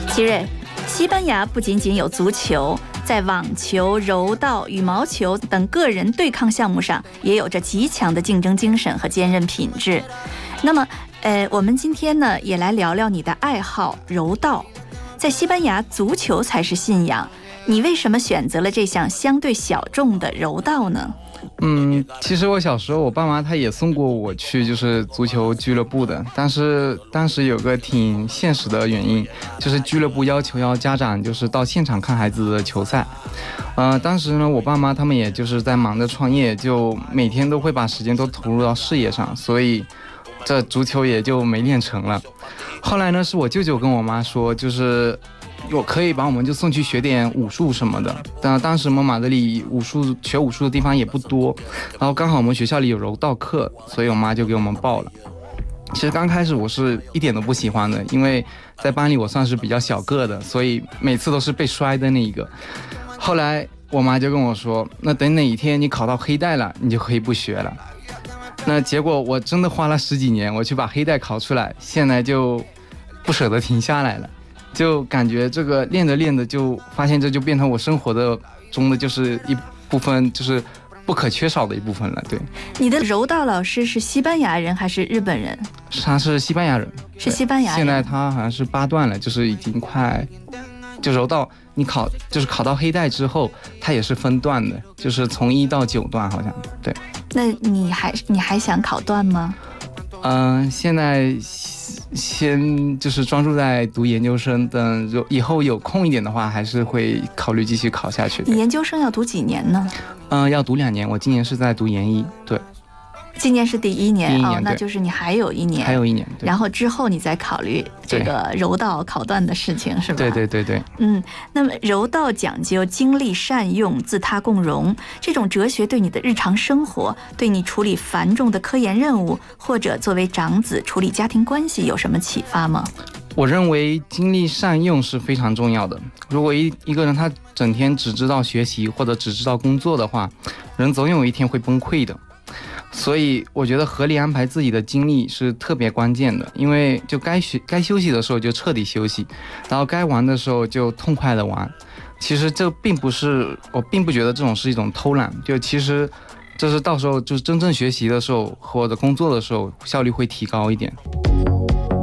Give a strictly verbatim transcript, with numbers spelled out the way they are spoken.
奇瑞，西班牙不仅仅有足球，在网球、柔道、羽毛球等个人对抗项目上，也有着极强的竞争精神和坚韧品质。那么，呃，我们今天呢，也来聊聊你的爱好柔道。在西班牙，足球才是信仰，你为什么选择了这项相对小众的柔道呢？ 嗯，其实我小时候，我爸妈他也送过我去就是足球俱乐部的，但是当时有个挺现实的原因，就是俱乐部要求要家长就是到现场看孩子的球赛。呃，当时呢，我爸妈他们也就是在忙着创业，就每天都会把时间都投入到事业上，所以这足球也就没练成了。后来呢，是我舅舅跟我妈说，就是我可以把我们就送去学点武术什么的。但当时我们马德里武术学武术的地方也不多，然后刚好我们学校里有柔道课，所以我妈就给我们报了。其实刚开始我是一点都不喜欢的，因为在班里我算是比较小个的，所以每次都是被摔的那一个。后来我妈就跟我说，那等哪一天你考到黑带了，你就可以不学了。那结果我真的花了十几年，我去把黑带考出来，现在就不舍得停下来了，就感觉这个练着练着就发现这就变成我生活的中的就是一部分，就是不可缺少的一部分了。对， 你的柔道老师是西班牙人还是日本人？ 他是西班牙人， 是西班牙人。 现在他好像是八段了，就是已经快，就柔道你考就是考到黑带之后，他也是分段的，就是从一到九段好像。对。 那你还你还想考段吗？ 嗯、呃，现在先就是专注在读研究生，等以后有空一点的话，还是会考虑继续考下去的。 你研究生要读几年呢？ 嗯、呃，要读两年。我今年是在读研一，对。 今年是第一年， 第一年哦，那就是你还有一年， 还有一年， 然后之后你再考虑这个柔道考段的事情，是吧？ 对对对对。 嗯，那么柔道讲究精力善用、自他共荣，这种哲学对你的日常生活，对你处理繁重的科研任务，或者作为长子处理家庭关系有什么启发吗？ 我认为精力善用是非常重要的。如果一一个人他整天只知道学习或者只知道工作的话，人总有一天会崩溃的。所以我觉得合理安排自己的精力是特别关键的，因为就该学该休息的时候就彻底休息，然后该玩的时候就痛快的玩。其实这并不是，我并不觉得这种是一种偷懒，就其实这是到时候就是真正学习的时候或者工作的时候效率会提高一点。